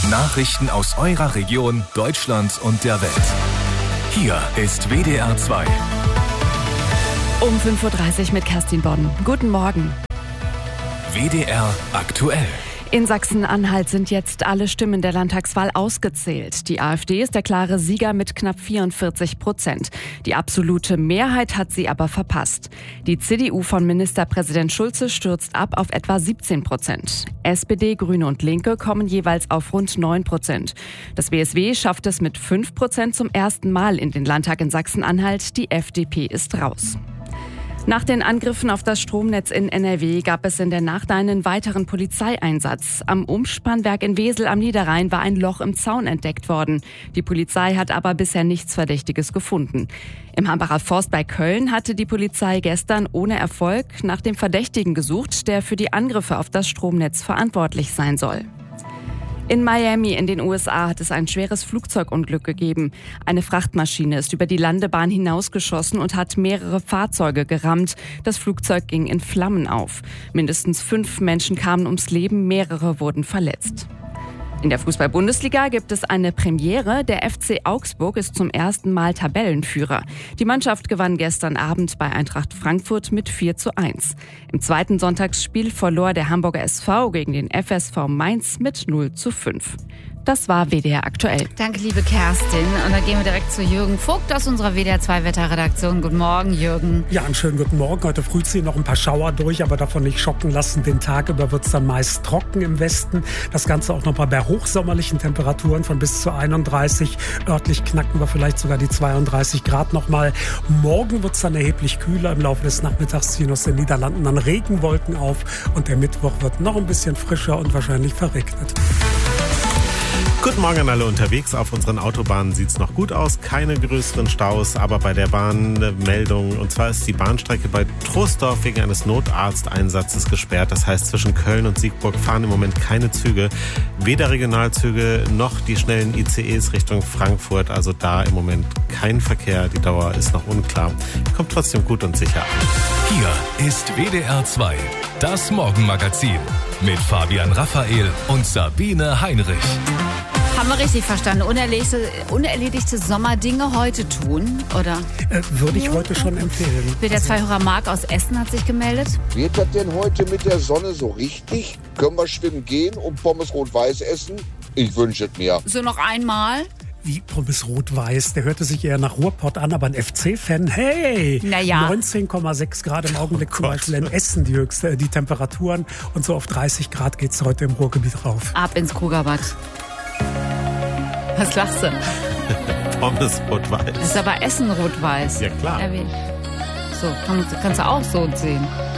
Nachrichten aus eurer Region, Deutschland und der Welt. Hier ist WDR 2. Um 5.30 Uhr mit Kerstin Bodden. Guten Morgen. WDR aktuell. In Sachsen-Anhalt sind jetzt alle Stimmen der Landtagswahl ausgezählt. Die AfD ist der klare Sieger mit knapp 44%. Die absolute Mehrheit hat sie aber verpasst. Die CDU von Ministerpräsident Schulze stürzt ab auf etwa 17%. SPD, Grüne und Linke kommen jeweils auf rund 9%. Das BSW schafft es mit 5% zum ersten Mal in den Landtag in Sachsen-Anhalt. Die FDP ist raus. Nach den Angriffen auf das Stromnetz in NRW gab es in der Nacht einen weiteren Polizeieinsatz. Am Umspannwerk in Wesel am Niederrhein war ein Loch im Zaun entdeckt worden. Die Polizei hat aber bisher nichts Verdächtiges gefunden. Im Hambacher Forst bei Köln hatte die Polizei gestern ohne Erfolg nach dem Verdächtigen gesucht, der für die Angriffe auf das Stromnetz verantwortlich sein soll. In Miami in den USA hat es ein schweres Flugzeugunglück gegeben. Eine Frachtmaschine ist über die Landebahn hinausgeschossen und hat mehrere Fahrzeuge gerammt. Das Flugzeug ging in Flammen auf. Mindestens 5 Menschen kamen ums Leben, mehrere wurden verletzt. In der Fußball-Bundesliga gibt es eine Premiere. Der FC Augsburg ist zum ersten Mal Tabellenführer. Die Mannschaft gewann gestern Abend bei Eintracht Frankfurt mit 4:1. Im zweiten Sonntagsspiel verlor der Hamburger SV gegen den FSV Mainz mit 0:5. Das war WDR aktuell. Danke, liebe Kerstin. Und dann gehen wir direkt zu Jürgen Vogt aus unserer WDR 2 Wetterredaktion. Guten Morgen, Jürgen. Ja, einen schönen guten Morgen. Heute früh ziehen noch ein paar Schauer durch, aber davon nicht schocken lassen. Den Tag über wird es dann meist trocken im Westen. Das Ganze auch noch mal bei hochsommerlichen Temperaturen von bis zu 31. Örtlich knacken wir vielleicht sogar die 32 Grad noch mal. Morgen wird es dann erheblich kühler. Im Laufe des Nachmittags ziehen aus den Niederlanden dann Regenwolken auf. Und der Mittwoch wird noch ein bisschen frischer und wahrscheinlich verregnet. Guten Morgen an alle unterwegs. Auf unseren Autobahnen sieht es noch gut aus. Keine größeren Staus, aber bei der Bahn eine Meldung. Und zwar ist die Bahnstrecke bei Troisdorf wegen eines Notarzteinsatzes gesperrt. Das heißt, zwischen Köln und Siegburg fahren im Moment keine Züge. Weder Regionalzüge noch die schnellen ICEs Richtung Frankfurt. Also da im Moment kein Verkehr. Die Dauer ist noch unklar. Kommt trotzdem gut und sicher an. Hier ist WDR 2, das Morgenmagazin mit Fabian Raphael und Sabine Heinrich. Haben wir richtig verstanden? Unerledigte Sommerdinge heute tun, oder? Würde ich heute schon empfehlen. Der Zweihörer Marc aus Essen hat sich gemeldet. Wird das denn heute mit der Sonne so richtig? Können wir schwimmen gehen und Pommes rot-weiß essen? Ich wünsche es mir. So noch einmal? Wie Pommes rot-weiß, der hörte sich eher nach Ruhrpott an, aber ein FC-Fan, hey! Naja. 19,6 Grad im Augenblick zum Beispiel in Essen die Temperaturen und so auf 30 Grad geht's heute im Ruhrgebiet rauf. Ab ins Krugerbad. Was lachst du? Pommes rot-weiß. Das ist aber Essen rot-weiß. Ja, klar. So, kannst du auch so sehen.